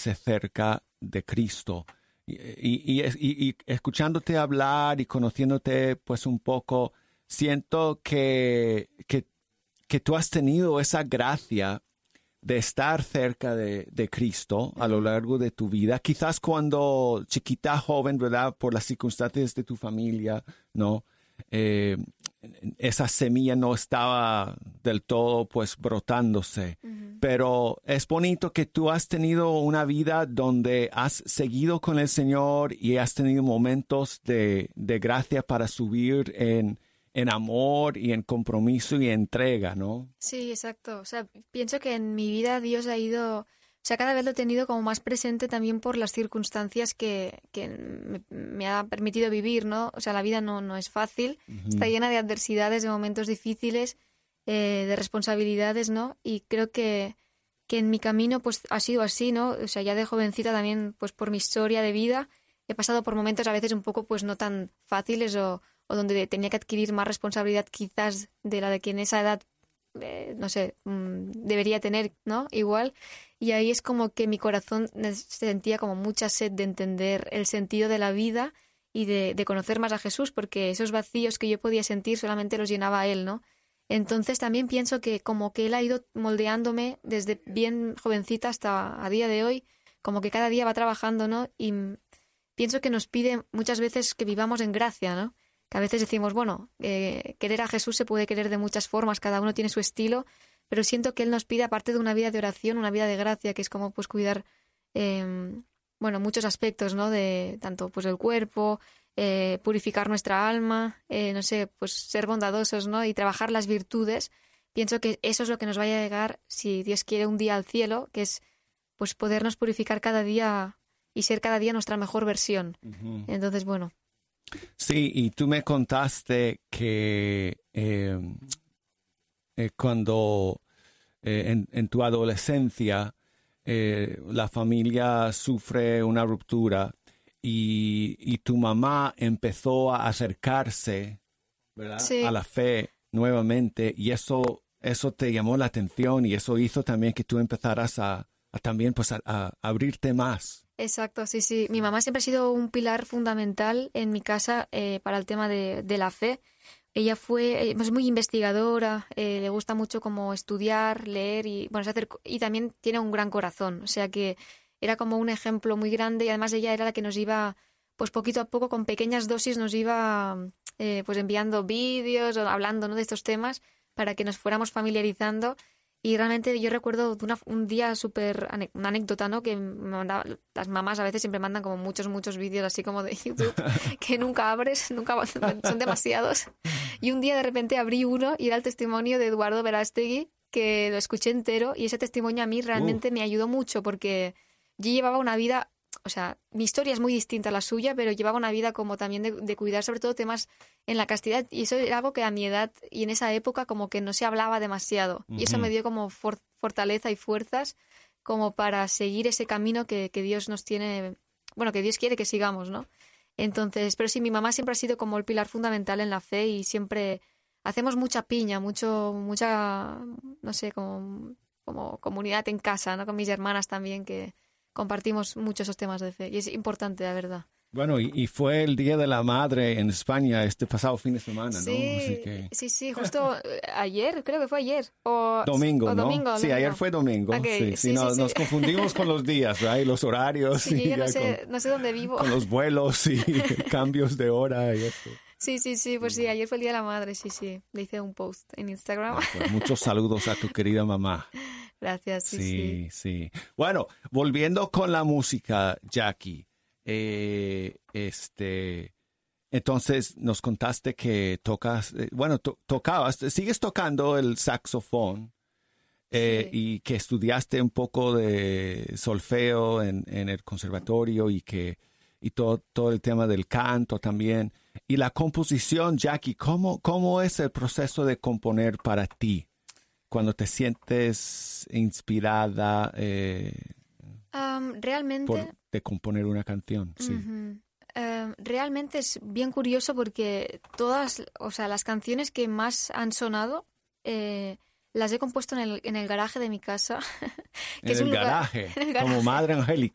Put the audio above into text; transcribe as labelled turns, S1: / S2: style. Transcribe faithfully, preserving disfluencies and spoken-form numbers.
S1: mantenerse cerca de Cristo. Y, y, y, y escuchándote hablar y conociéndote pues un poco, siento que, que, que tú has tenido esa gracia de estar cerca de, de Cristo a lo largo de tu vida. Quizás cuando chiquita, joven, ¿verdad? Por las circunstancias de tu familia, ¿no? Eh, esa semilla no estaba del todo, pues, brotándose. Uh-huh. Pero es bonito que tú has tenido una vida donde has seguido con el Señor y has tenido momentos de, de gracia para subir en en amor y en compromiso y entrega, ¿no?
S2: Sí, exacto. O sea, pienso que en mi vida Dios ha ido, o sea, cada vez lo he tenido como más presente también por las circunstancias que, que me, me ha permitido vivir, ¿no? O sea, la vida no, no es fácil, uh-huh. Está llena de adversidades, de momentos difíciles, eh, de responsabilidades, ¿no? Y creo que, que en mi camino pues ha sido así, ¿no? O sea, ya de jovencita también, pues por mi historia de vida, he pasado por momentos a veces un poco pues no tan fáciles o o donde tenía que adquirir más responsabilidad quizás de la de que en esa edad, eh, no sé, mmm, debería tener, ¿no? Igual. Y ahí es como que mi corazón sentía como mucha sed de entender el sentido de la vida y de, de conocer más a Jesús, porque esos vacíos que yo podía sentir solamente los llenaba Él, ¿no? Entonces también pienso que como que Él ha ido moldeándome desde bien jovencita hasta a día de hoy, como que cada día va trabajando, ¿no? Y pienso que nos pide muchas veces que vivamos en gracia, ¿no? Que a veces decimos, bueno, eh, querer a Jesús se puede querer de muchas formas, cada uno tiene su estilo, pero siento que Él nos pide, aparte de una vida de oración, una vida de gracia, que es como pues cuidar, eh, bueno, muchos aspectos, ¿no? De tanto pues el cuerpo, eh, purificar nuestra alma, eh, no sé, pues ser bondadosos, ¿no? Y trabajar las virtudes. Pienso que eso es lo que nos vaya a llegar, si Dios quiere, un día al cielo, que es pues podernos purificar cada día y ser cada día nuestra mejor versión. Uh-huh. Entonces, bueno.
S1: Sí, y tú me contaste que eh, eh, cuando eh, en, en tu adolescencia eh, la familia sufre una ruptura y, y tu mamá empezó a acercarse, ¿verdad? Sí. A la fe nuevamente, y eso, eso te llamó la atención y eso hizo también que tú empezaras a, a también pues a, a abrirte más.
S2: Exacto, sí, sí. Mi mamá siempre ha sido un pilar fundamental en mi casa eh, para el tema de, de la fe. Ella fue, es muy investigadora, eh, le gusta mucho como estudiar, leer y bueno, hacer, y también tiene un gran corazón. O sea que era como un ejemplo muy grande y además ella era la que nos iba, pues poquito a poco, con pequeñas dosis, nos iba eh, pues enviando vídeos o hablando, ¿no? De estos temas para que nos fuéramos familiarizando. Y realmente yo recuerdo una, un día súper, una anécdota, ¿no? Que me mandaba, las mamás a veces siempre mandan como muchos, muchos vídeos así como de YouTube que nunca abres, nunca son demasiados. Y un día de repente abrí uno y era el testimonio de Eduardo Verástegui, que lo escuché entero y ese testimonio a mí realmente uh. me ayudó mucho porque yo llevaba una vida, o sea, mi historia es muy distinta a la suya, pero llevaba una vida como también de, de cuidar sobre todo temas en la castidad y eso era algo que a mi edad y en esa época como que no se hablaba demasiado uh-huh. y eso me dio como for- fortaleza y fuerzas como para seguir ese camino que, que Dios nos tiene, bueno, que Dios quiere que sigamos, ¿no? Entonces, pero sí, mi mamá siempre ha sido como el pilar fundamental en la fe y siempre hacemos mucha piña, mucho, mucha, no sé, como, como comunidad en casa, ¿no? Con mis hermanas también que compartimos mucho esos temas de fe y es importante, la verdad.
S1: Bueno, y, y fue el Día de la Madre en España este pasado fin de semana,
S2: sí,
S1: ¿no? Así que...
S2: Sí, sí, justo ayer, creo que fue ayer. O,
S1: domingo,
S2: o
S1: ¿no?
S2: domingo,
S1: sí,
S2: domingo.
S1: ayer fue domingo.
S2: Okay,
S1: sí,
S2: sí,
S1: sí, no,
S2: sí,
S1: nos
S2: sí.
S1: confundimos con los días, ¿verdad? Y los horarios.
S2: Sí,
S1: y
S2: yo no sé,
S1: con,
S2: no sé dónde vivo.
S1: Con los vuelos y bueno, de hora y eso.
S2: Sí, sí, sí, pues sí, ayer fue el Día de la Madre, sí, sí. Le hice un post en Instagram.
S1: Ah, pues muchos saludos a tu querida mamá.
S2: Gracias, sí,
S1: sí. Sí, sí. Bueno, volviendo con la música, Jackie. Eh, este, entonces nos contaste que tocas, eh, bueno, to- tocabas, sigues tocando el saxofón eh,
S2: sí.
S1: y que estudiaste un poco de solfeo en, en el conservatorio y que y todo, todo el tema del canto también. Y la composición, Jackie, ¿cómo, cómo es el proceso de componer para ti? Cuando te sientes inspirada eh,
S2: um, realmente
S1: por, de componer una canción. Sí.
S2: Uh-huh. Uh, realmente es bien curioso porque todas, o sea, las canciones que más han sonado eh, las he compuesto en el, en el garaje de mi casa.
S1: Que en, es el un lugar, garaje, en el garaje, como Madre Angélica.